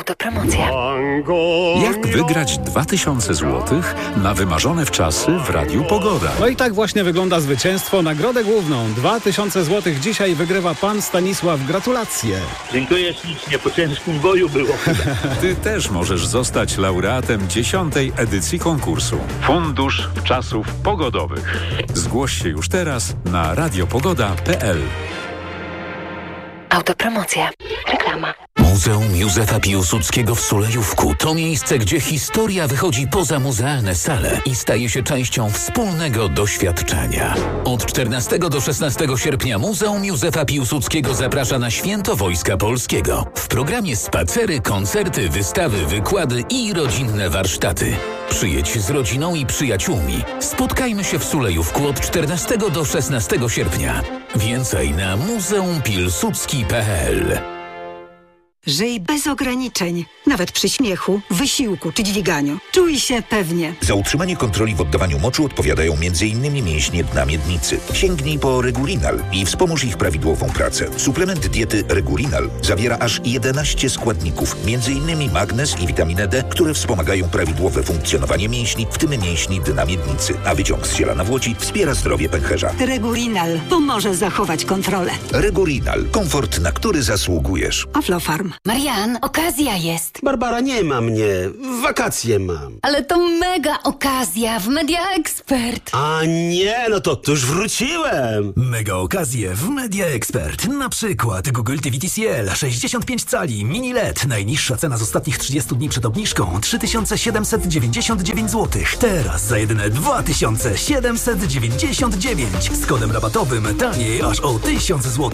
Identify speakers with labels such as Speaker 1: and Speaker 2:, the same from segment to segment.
Speaker 1: Autopromocja.
Speaker 2: Jak wygrać 2000 zł na wymarzone wczasy w Radiu Pogoda?
Speaker 3: No i tak właśnie wygląda zwycięstwo. Nagrodę główną 2000 zł dzisiaj wygrywa pan Stanisław. Gratulacje.
Speaker 4: Dziękuję ślicznie, po ciężkim boju było.
Speaker 2: Ty też możesz zostać laureatem 10. edycji konkursu. Fundusz Wczasów Pogodowych. Zgłoś się już teraz na radiopogoda.pl.
Speaker 1: Autopromocja. Reklama.
Speaker 5: Muzeum Józefa Piłsudskiego w Sulejówku to miejsce, gdzie historia wychodzi poza muzealne sale i staje się częścią wspólnego doświadczenia. Od 14 do 16 sierpnia Muzeum Józefa Piłsudskiego zaprasza na Święto Wojska Polskiego. W programie spacery, koncerty, wystawy, wykłady i rodzinne warsztaty. Przyjedź z rodziną i przyjaciółmi. Spotkajmy się w Sulejówku od 14 do 16 sierpnia. Więcej na muzeumpiłsudski.pl.
Speaker 6: Żyj bez ograniczeń, nawet przy śmiechu, wysiłku czy dźwiganiu. Czuj się pewnie.
Speaker 7: Za utrzymanie kontroli w oddawaniu moczu odpowiadają m.in. mięśnie dna miednicy. Sięgnij po Regurinal i wspomóż ich prawidłową pracę. Suplement diety Regurinal zawiera aż 11 składników, m.in. magnez i witaminę D, które wspomagają prawidłowe funkcjonowanie mięśni, w tym mięśni dna miednicy. A wyciąg z ziela nawłoci wspiera zdrowie pęcherza.
Speaker 6: Regurinal pomoże zachować kontrolę.
Speaker 7: Regurinal. Komfort, na który zasługujesz.
Speaker 6: Aflofarm.
Speaker 1: Marian, okazja jest.
Speaker 8: Barbara, nie ma mnie. Wakacje mam.
Speaker 1: Ale to mega okazja w Media Expert.
Speaker 8: A nie, no to już wróciłem.
Speaker 9: Mega okazje w Media Expert. Na przykład Google TV TCL 65 cali mini LED. Najniższa cena z ostatnich 30 dni przed obniżką 3799 zł. Teraz za jedyne 2799. Z kodem rabatowym taniej aż o 1000 zł.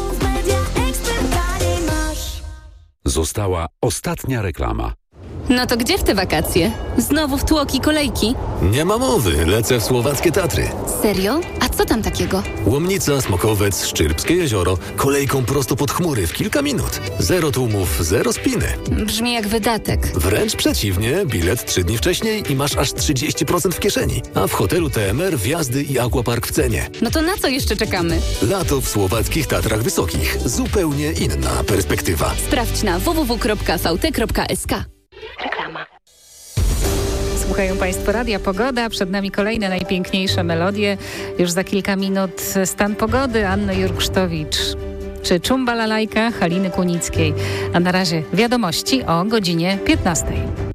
Speaker 2: Została ostatnia reklama.
Speaker 10: No to gdzie w te wakacje? Znowu w tłoki kolejki?
Speaker 11: Nie ma mowy, lecę w słowackie Tatry.
Speaker 10: Serio? A co tam takiego?
Speaker 11: Łomnica, Smokowiec, Szczyrbskie jezioro, kolejką prosto pod chmury w kilka minut. Zero tłumów, zero spiny.
Speaker 10: Brzmi jak wydatek.
Speaker 11: Wręcz przeciwnie, bilet 3 dni wcześniej i masz aż 30% w kieszeni. A w hotelu TMR wjazdy i aquapark w cenie.
Speaker 10: No to na co jeszcze czekamy?
Speaker 11: Lato w słowackich Tatrach Wysokich. Zupełnie inna perspektywa.
Speaker 10: Sprawdź na www.vt.sk.
Speaker 1: Reklama.
Speaker 12: Słuchają Państwo Radia Pogoda. Przed nami kolejne najpiękniejsze melodie. Już za kilka minut stan pogody Anny Jurksztowicz czy Czumbalalajka Haliny Kunickiej. A na razie wiadomości o godzinie 15.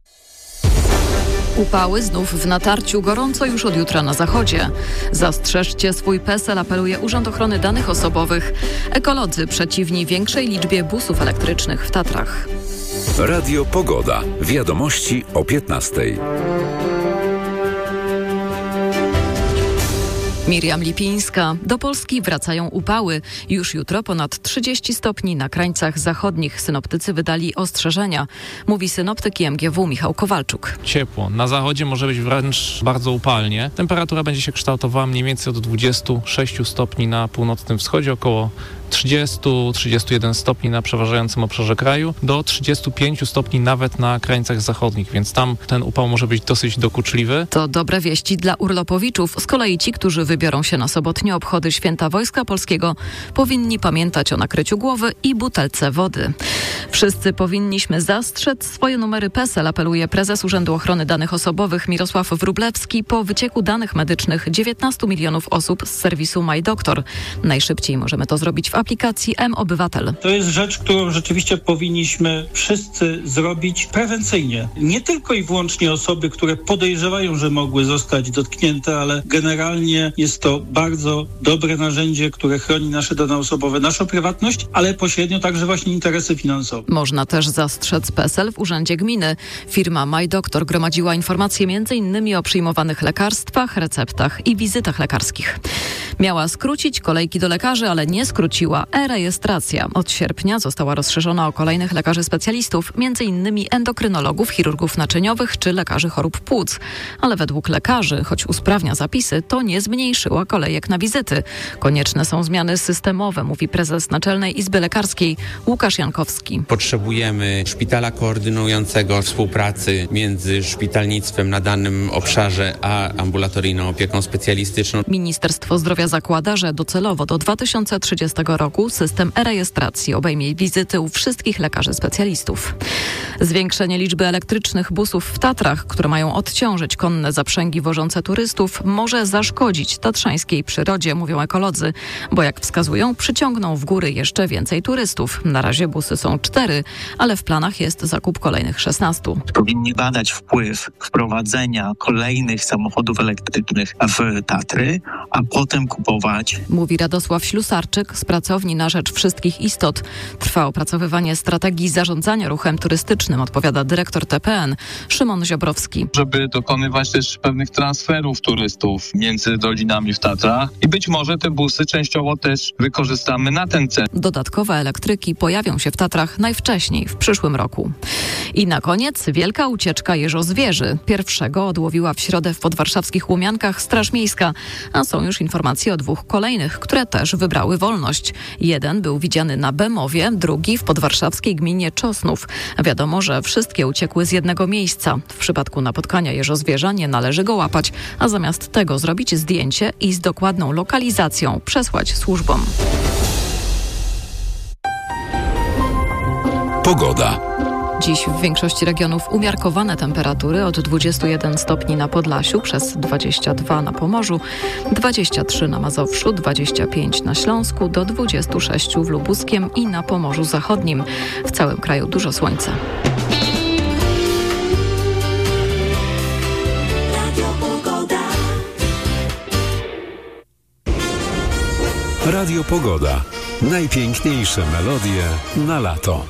Speaker 13: Upały znów w natarciu, gorąco już od jutra na zachodzie. Zastrzeżcie swój PESEL, apeluje Urząd Ochrony Danych Osobowych. Ekolodzy przeciwni większej liczbie busów elektrycznych w Tatrach.
Speaker 2: Radio Pogoda. Wiadomości o 15:00.
Speaker 13: Miriam Lipińska. Do Polski wracają upały. Już jutro ponad 30 stopni na krańcach zachodnich. Synoptycy wydali ostrzeżenia. Mówi synoptyk MGW Michał Kowalczuk.
Speaker 14: Ciepło. Na zachodzie może być wręcz bardzo upalnie. Temperatura będzie się kształtowała mniej więcej od 26 stopni na północnym wschodzie, około 30-31 stopni na przeważającym obszarze kraju, do 35 stopni nawet na krańcach zachodnich, więc tam ten upał może być dosyć dokuczliwy.
Speaker 13: To dobre wieści dla urlopowiczów. Z kolei ci, którzy wybiorą się na sobotnie obchody Święta Wojska Polskiego, powinni pamiętać o nakryciu głowy i butelce wody. Wszyscy powinniśmy zastrzec swoje numery PESEL, apeluje prezes Urzędu Ochrony Danych Osobowych Mirosław Wróblewski po wycieku danych medycznych 19 milionów osób z serwisu MyDoktor. Najszybciej możemy to zrobić w aplikacji mObywatel.
Speaker 15: To jest rzecz, którą rzeczywiście powinniśmy wszyscy zrobić prewencyjnie. Nie tylko i wyłącznie osoby, które podejrzewają, że mogły zostać dotknięte, ale generalnie jest to bardzo dobre narzędzie, które chroni nasze dane osobowe, naszą prywatność, ale pośrednio także właśnie interesy finansowe.
Speaker 13: Można też zastrzec PESEL w Urzędzie Gminy. Firma MyDoktor gromadziła informacje m.in. o przyjmowanych lekarstwach, receptach i wizytach lekarskich. Miała skrócić kolejki do lekarzy, ale nie skróciła e-rejestracja. Od sierpnia została rozszerzona o kolejnych lekarzy specjalistów, m.in. endokrynologów, chirurgów naczyniowych czy lekarzy chorób płuc. Ale według lekarzy, choć usprawnia zapisy, to nie zmniejszyła kolejek na wizyty. Konieczne są zmiany systemowe, mówi prezes Naczelnej Izby Lekarskiej Łukasz Jankowski.
Speaker 16: Potrzebujemy szpitala koordynującego, współpracy między szpitalnictwem na danym obszarze a ambulatoryjną opieką specjalistyczną.
Speaker 13: Ministerstwo Zdrowia zakłada, że docelowo do 2030 roku system e-rejestracji obejmie wizyty u wszystkich lekarzy specjalistów. Zwiększenie liczby elektrycznych busów w Tatrach, które mają odciążyć konne zaprzęgi wożące turystów, może zaszkodzić tatrzańskiej przyrodzie, mówią ekolodzy, bo jak wskazują, przyciągną w góry jeszcze więcej turystów. Na razie busy są 4, ale w planach jest zakup kolejnych 16.
Speaker 17: Powinni badać wpływ wprowadzenia kolejnych samochodów elektrycznych w Tatry, a potem kupować.
Speaker 13: Mówi Radosław Ślusarczyk z Pracowni na Rzecz Wszystkich Istot. Trwa opracowywanie strategii zarządzania ruchem turystycznym, odpowiada dyrektor TPN Szymon Ziobrowski.
Speaker 18: Żeby dokonywać też pewnych transferów turystów między dolinami w Tatrach i być może te busy częściowo też wykorzystamy na ten cel.
Speaker 13: Dodatkowe elektryki pojawią się w Tatrach najwcześniej w przyszłym roku. I na koniec wielka ucieczka jeżozwierzy. Pierwszego odłowiła w środę w podwarszawskich Łomiankach Straż Miejska, a są już informacje o 2 kolejnych, które też wybrały wolność. Jeden był widziany na Bemowie, drugi w podwarszawskiej gminie Czosnów. Wiadomo, że wszystkie uciekły z jednego miejsca. W przypadku napotkania jeżozwierza nie należy go łapać, a zamiast tego zrobić zdjęcie i z dokładną lokalizacją przesłać służbom.
Speaker 2: Pogoda.
Speaker 13: Dziś w większości regionów umiarkowane temperatury od 21 stopni na Podlasiu, przez 22 na Pomorzu, 23 na Mazowszu, 25 na Śląsku, do 26 w Lubuskiem i na Pomorzu Zachodnim. W całym kraju dużo słońca.
Speaker 2: Radio Pogoda. Najpiękniejsze melodie na lato.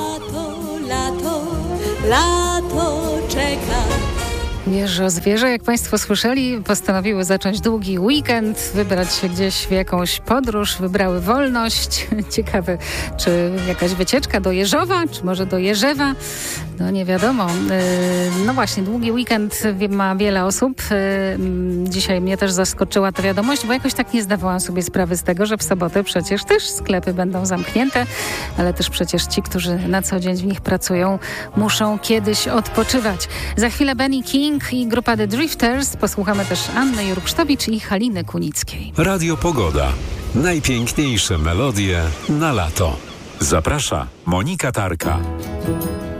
Speaker 1: Lato czeka.
Speaker 12: Jeżozwierze, jak Państwo słyszeli, postanowiły zacząć długi weekend, wybrać się gdzieś w jakąś podróż, wybrały wolność. Ciekawe, czy jakaś wycieczka do Jeżowa, czy może do Jerzewa? No nie wiadomo. No właśnie, długi weekend ma wiele osób. Dzisiaj mnie też zaskoczyła ta wiadomość, bo jakoś tak nie zdawałam sobie sprawy z tego, że w sobotę przecież też sklepy będą zamknięte, ale też przecież ci, którzy na co dzień w nich pracują, muszą kiedyś odpoczywać. Za chwilę Benny King i grupa The Drifters. Posłuchamy też Anny Jurksztowicz i Haliny Kunickiej.
Speaker 2: Radio Pogoda. Najpiękniejsze melodie na lato. Zaprasza Monika Tarka.